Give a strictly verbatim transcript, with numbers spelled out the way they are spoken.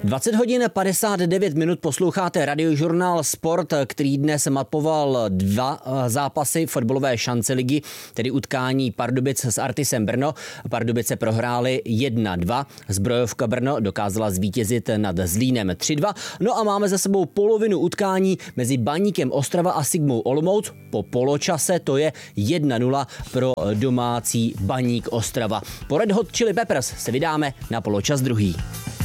dvacet hodin padesát devět minut posloucháte Radiožurnál Sport, který dnes mapoval dva zápasy fotbalové šance ligy, tedy utkání Pardubic s Artisem Brno. Pardubice prohrály jedna dva, Zbrojovka Brno dokázala zvítězit nad Zlínem tři dva. No a máme za sebou polovinu utkání mezi Baníkem Ostrava a Sigmou Olomouc. Po poločase to je jedna nula pro domácí Baník Ostrava. Po Red Hot Chili Peppers se vydáme na poločas druhý.